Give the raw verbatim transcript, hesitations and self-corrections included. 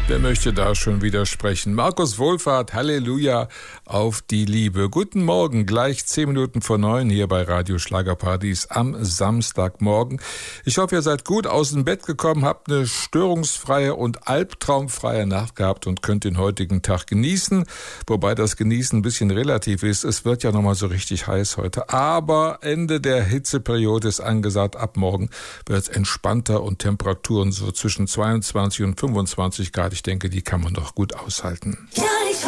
Wer möchte da schon widersprechen? Markus Wohlfahrt, Halleluja auf die Liebe. Guten Morgen, gleich zehn Minuten vor neun hier bei Radio Schlagerpartys am Samstagmorgen. Ich hoffe, ihr seid gut aus dem Bett gekommen, habt eine störungsfreie und albtraumfreie Nacht gehabt und könnt den heutigen Tag genießen. Wobei das Genießen ein bisschen relativ ist. Es wird ja nochmal so richtig heiß heute. Aber Ende der Hitzeperiode ist angesagt. Ab morgen wird es entspannter und Temperaturen so zwischen zweiundzwanzig und fünfundzwanzig Grad. Ich denke, die kann man doch gut aushalten.